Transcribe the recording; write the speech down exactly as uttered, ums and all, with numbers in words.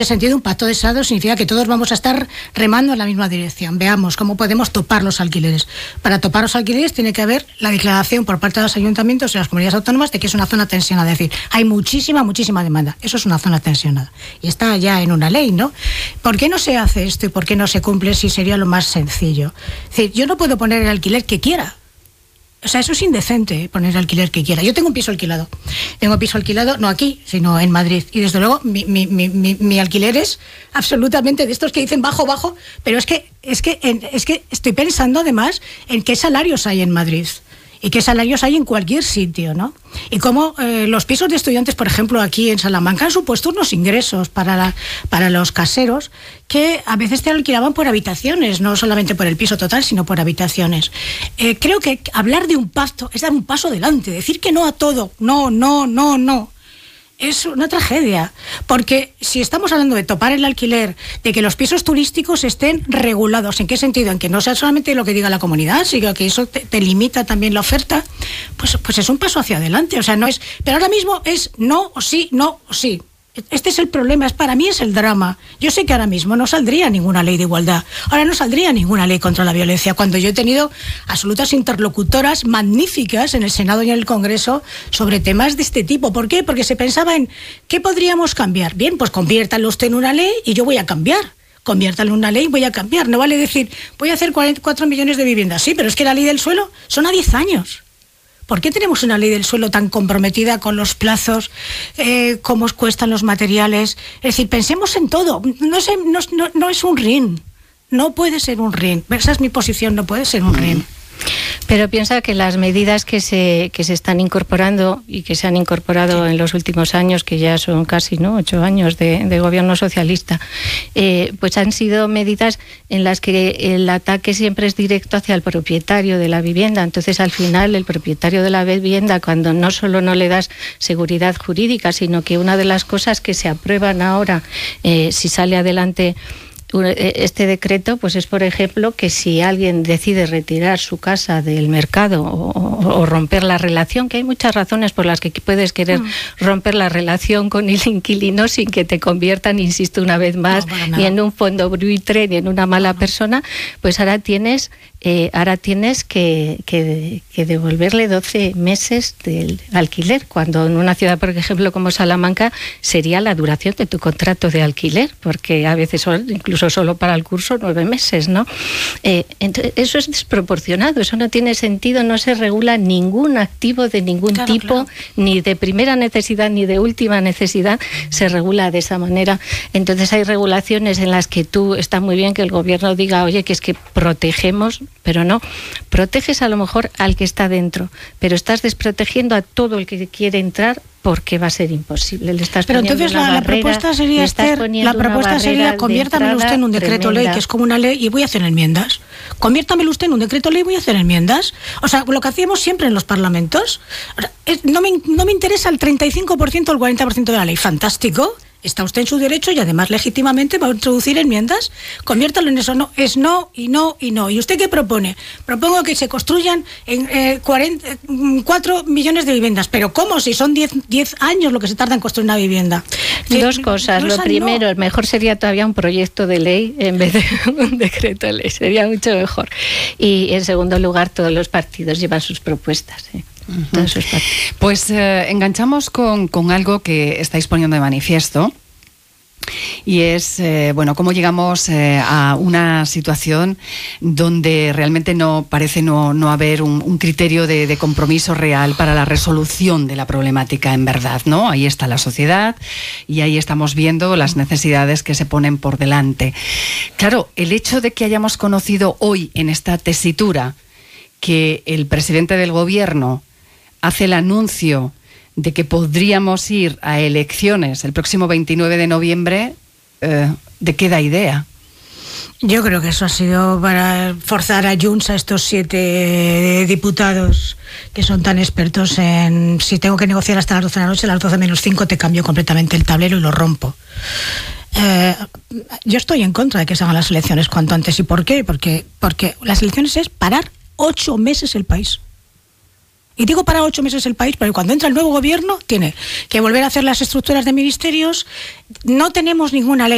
En ese sentido, un pacto de Estado significa que todos vamos a estar remando en la misma dirección. Veamos cómo podemos topar los alquileres. Para topar los alquileres tiene que haber la declaración por parte de los ayuntamientos y las comunidades autónomas de que es una zona tensionada. Es decir, hay muchísima, muchísima demanda. Eso es una zona tensionada. Y está ya en una ley, ¿no? ¿Por qué no se hace esto y por qué no se cumple si sería lo más sencillo? Es decir, yo no puedo poner el alquiler que quiera. O sea, eso es indecente, poner el alquiler que quiera. Yo tengo un piso alquilado. Tengo piso alquilado, no aquí, sino en Madrid. Y desde luego, mi, mi, mi, mi, mi alquiler es absolutamente de estos que dicen bajo, bajo. Pero es que, es que, en, es que estoy pensando además en qué salarios hay en Madrid. Y qué salarios hay en cualquier sitio, ¿no? Y cómo eh, los pisos de estudiantes, por ejemplo, aquí en Salamanca, han supuesto unos ingresos para, la, para los caseros que a veces te alquilaban por habitaciones, no solamente por el piso total, sino por habitaciones. Eh, creo que hablar de un pacto es dar un paso adelante, decir que no a todo, no, no, no, no. Es una tragedia, porque si estamos hablando de topar el alquiler, de que los pisos turísticos estén regulados, ¿en qué sentido? En que no sea solamente lo que diga la comunidad, sino que eso te, te limita también la oferta, pues, pues es un paso hacia adelante, o sea, no es, pero ahora mismo es no o sí, no o sí. Este es el problema, es para mí es el drama. Yo sé que ahora mismo no saldría ninguna ley de igualdad, ahora no saldría ninguna ley contra la violencia, cuando yo he tenido absolutas interlocutoras magníficas en el Senado y en el Congreso sobre temas de este tipo. ¿Por qué? Porque se pensaba en ¿qué podríamos cambiar? Bien, pues conviértalo usted en una ley y yo voy a cambiar. Conviértalo en una ley y voy a cambiar. No vale decir, voy a hacer cuarenta y cuatro millones de viviendas. Sí, pero es que la ley del suelo son a diez años. ¿Por qué tenemos una ley del suelo tan comprometida con los plazos, eh, cómo cuestan los materiales? Es decir, pensemos en todo. No, sé, no, no, no es un R I N. No puede ser un R I N. Esa es mi posición, no puede ser un R I N. Pero piensa que las medidas que se que se están incorporando y que se han incorporado sí. en los últimos años, que ya son casi no ocho años de, de gobierno socialista, eh, pues han sido medidas en las que el ataque siempre es directo hacia el propietario de la vivienda. Entonces, al final, el propietario de la vivienda, cuando no solo no le das seguridad jurídica, sino que una de las cosas que se aprueban ahora, eh, si sale adelante este decreto, pues es, por ejemplo, que si alguien decide retirar su casa del mercado o, o, o romper la relación, que hay muchas razones por las que puedes querer mm. romper la relación con el inquilino sin que te conviertan, insisto una vez más, no, ni en un fondo buitre ni en una mala no, no. persona, pues ahora tienes eh, ahora tienes que, que, que devolverle doce meses del alquiler, cuando en una ciudad, por ejemplo, como Salamanca, sería la duración de tu contrato de alquiler, porque a veces son incluso solo para el curso nueve meses, ¿no? Eh, entonces, eso es desproporcionado, eso no tiene sentido, no se regula ningún activo de ningún claro, tipo, claro. ni de primera necesidad ni de última necesidad, se regula de esa manera. Entonces hay regulaciones en las que tú, está muy bien que el gobierno diga, oye, que es que protegemos, pero no, proteges a lo mejor al que está dentro, pero estás desprotegiendo a todo el que quiere entrar, porque va a ser imposible. Le estás Pero entonces la, barrera, la propuesta sería, Esther, la propuesta sería conviértamelo usted en un decreto tremenda. ley, que es como una ley, y voy a hacer enmiendas. Conviértamelo usted en un decreto ley y voy a hacer enmiendas. O sea, lo que hacíamos siempre en los parlamentos. No me, no me interesa el treinta y cinco por ciento o el cuarenta por ciento de la ley. Fantástico. Está usted en su derecho y además legítimamente va a introducir enmiendas. Conviértalo en eso. No, es no y no y no. ¿Y usted qué propone? Propongo que se construyan en eh, cuarenta, cuatro millones de viviendas. ¿Pero cómo? Si son diez, diez años lo que se tarda en construir una vivienda. Dos cosas. No, lo primero, no. mejor sería todavía un proyecto de ley en vez de un decreto de ley. Sería mucho mejor. Y en segundo lugar, todos los partidos llevan sus propuestas. ¿eh? Uh-huh. Pues eh, enganchamos con, con algo que estáis poniendo de manifiesto, y es, eh, bueno, cómo llegamos eh, a una situación donde realmente no parece no, no haber un, un criterio de, de compromiso real para la resolución de la problemática en verdad, ¿no? Ahí está la sociedad y ahí estamos viendo las necesidades que se ponen por delante. Claro, el hecho de que hayamos conocido hoy en esta tesitura que el presidente del gobierno hace el anuncio de que podríamos ir a elecciones el próximo veintinueve de noviembre, eh, ¿de qué da idea? Yo creo que eso ha sido para forzar a Junts, a estos siete diputados que son tan expertos en si tengo que negociar hasta las doce de la noche, a las doce menos cinco te cambio completamente el tablero y lo rompo. Eh, yo estoy en contra de que se hagan las elecciones cuanto antes. ¿Y por qué? Porque, porque las elecciones es parar ocho meses el país. Y digo para ocho meses el país, porque cuando entra el nuevo gobierno tiene que volver a hacer las estructuras de ministerios. No tenemos ninguna ley.